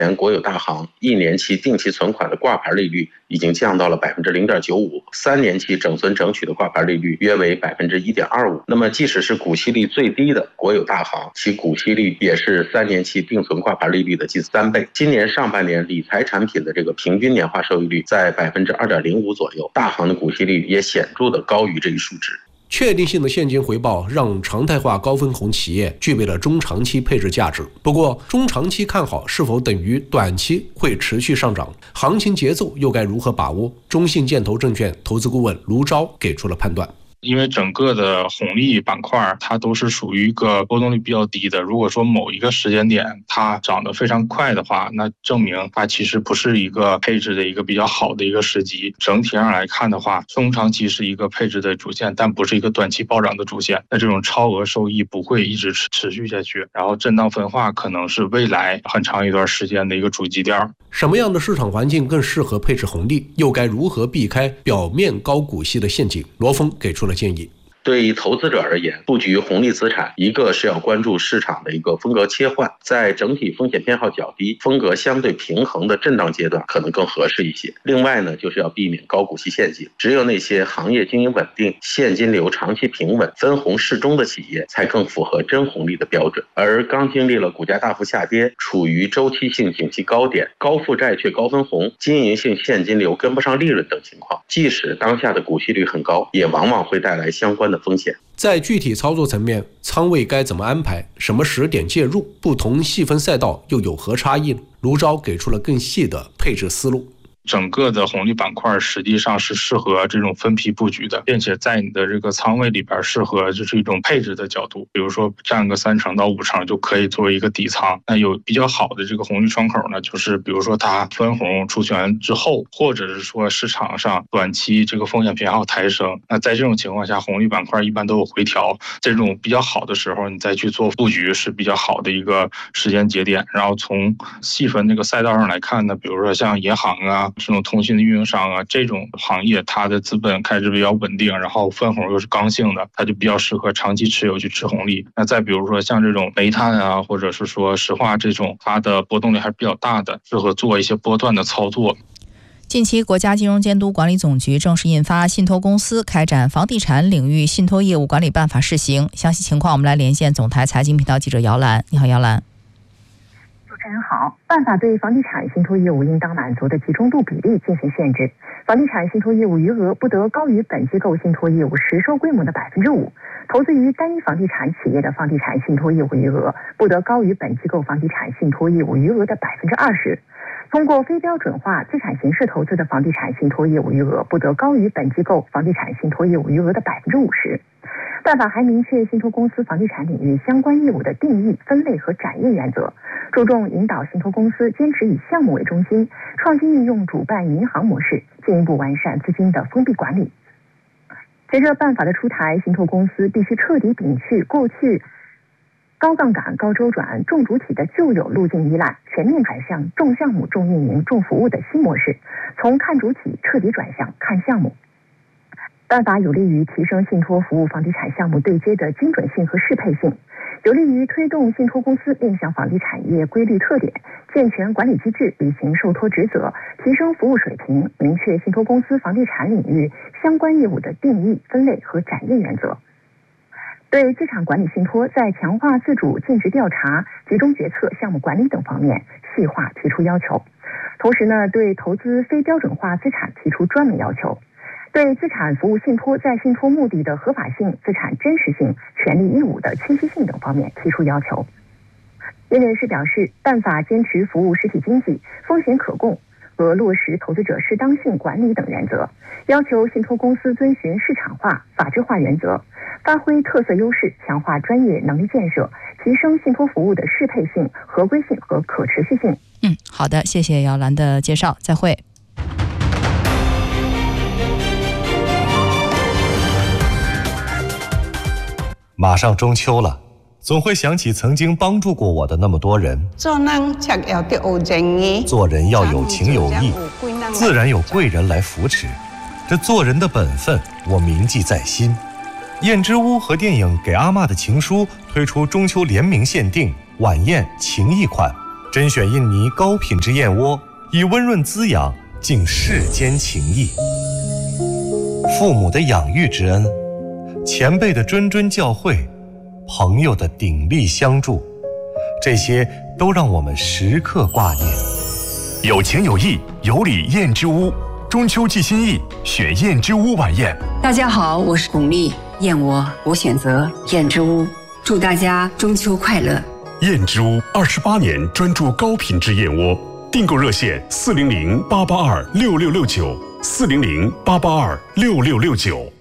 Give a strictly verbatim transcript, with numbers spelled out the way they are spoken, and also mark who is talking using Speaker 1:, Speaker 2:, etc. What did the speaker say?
Speaker 1: 前国有大行一年期定期存款的挂牌利率已经降到了百分之零点九五，三年期整存整取的挂牌利率约为百分之一点二五。那么，即使是股息率最低的国有大行，其股息率也是三年期定存挂牌利率的近三倍。今年上半年理财产品的这个平均年化收益率在百分之二点零五左右，大行的股息率也显著的高于这一数值。
Speaker 2: 确定性的现金回报让常态化高分红企业具备了中长期配置价值。不过，中长期看好是否等于短期会持续上涨？行情节奏又该如何把握？中信建投证券投资顾问卢钊给出了判断。
Speaker 3: 因为整个的红利板块它都是属于一个波动率比较低的，如果说某一个时间点它涨得非常快的话，那证明它其实不是一个配置的一个比较好的一个时机。整体上来看的话，中长期是一个配置的主线，但不是一个短期暴涨的主线。那这种超额收益不会一直持续下去，然后震荡分化可能是未来很长一段时间的一个主基调。
Speaker 2: 什么样的市场环境更适合配置红利？又该如何避开表面高股息的陷阱？罗峰给出了建议。
Speaker 1: 对于投资者而言，布局红利资产，一个是要关注市场的一个风格切换，在整体风险偏好较低、风格相对平衡的震荡阶段可能更合适一些。另外呢，就是要避免高股息陷阱，只有那些行业经营稳定、现金流长期平稳、分红适中的企业，才更符合真红利的标准。而刚经历了股价大幅下跌、处于周期性景气高点、高负债却高分红、经营性现金流跟不上利润等情况，即使当下的股息率很高，也往往会带来相关的风险。
Speaker 2: 在具体操作层面，仓位该怎么安排？什么时点介入？不同细分赛道又有何差异？卢钊给出了更细的配置思路。
Speaker 3: 整个的红利板块实际上是适合这种分批布局的，并且在你的这个仓位里边适合就是一种配置的角度，比如说占个三成到五成就可以作为一个底仓。那有比较好的这个红利窗口呢，就是比如说它分红除权之后，或者是说市场上短期这个风险偏好抬升，那在这种情况下红利板块一般都有回调，这种比较好的时候你再去做布局是比较好的一个时间节点。然后从细分这个赛道上来看呢，比如说像银行啊这种通信的运营商啊，这种行业它的资本开支比较稳定，然后分红又是刚性的，它就比较适合长期持有去吃红利。那再比如说像这种煤炭啊，或者是说石化这种，它的波动率还是比较大的，适合做一些波段的操作。
Speaker 4: 近期，国家金融监督管理总局正式印发《信托公司开展房地产领域信托业务管理办法》试行。详细情况，我们来连线总台财经频道记者姚兰。你好，姚兰。
Speaker 5: 主持人好，办法对房地产信托业务应当满足的集中度比例进行限制。房地产信托业务余额不得高于本机构信托业务实收规模的百分之五，投资于单一房地产企业的房地产信托业务余额不得高于本机构房地产信托业务余额的百分之二十。通过非标准化资产形式投资的房地产信托业务余额不得高于本机构房地产信托业务余额的百分之五十。办法还明确信托公司房地产领域相关业务的定义、分类和展业原则，注重引导信托公司坚持以项目为中心，创新运用主办银行模式，进一步完善资金的封闭管理。随着办法的出台，信托公司必须彻底摒去过去高杠杆、高周转、重主体的旧有路径依赖，全面转向重项目、重运营、重服务的新模式，从看主体彻底转向看项目。办法有利于提升信托服务房地产项目对接的精准性和适配性，有利于推动信托公司面向房地产业规律特点，健全管理机制，履行受托职责，提升服务水平，明确信托公司房地产领域相关业务的定义、分类和展业原则。对资产管理信托在强化自主尽职调查、集中决策、项目管理等方面细化提出要求。同时呢，对投资非标准化资产提出专门要求。对资产服务信托在信托目的的合法性、资产真实性、权利义务的清晰性等方面提出要求。业内人士表示，办法坚持服务实体经济、风险可控和落实投资者适当性管理等原则，要求信托公司遵循市场化、法治化原则，发挥特色优势，强化专业能力建设，提升信托服务的适配性、合规性和可持续性。
Speaker 4: 嗯，好的，谢谢姚兰的介绍，再会。
Speaker 6: 马上中秋了，总会想起曾经帮助过我的那么多人。
Speaker 7: 做人才要得有正义，
Speaker 6: 做人要有情有义，自然有贵人来扶持。这做人的本分，我铭记在心。燕之屋和电影《给阿嬷的情书》推出中秋联名限定晚宴情谊款， 甄选印尼高品质燕窝，以温润滋养敬世间情谊。父母的养育之恩，前辈的谆谆教诲，朋友的鼎力相助，这些都让我们时刻挂念。
Speaker 8: 有情有义有礼燕之屋，中秋寄心意，选燕之屋晚宴。
Speaker 9: 大家好，我是巩俐，燕窝我选择燕之屋，祝大家中秋快乐。
Speaker 8: 燕之屋二十八年专注高品质燕窝，订购热线四零零八八二六六六九，四零零八八二六六六九。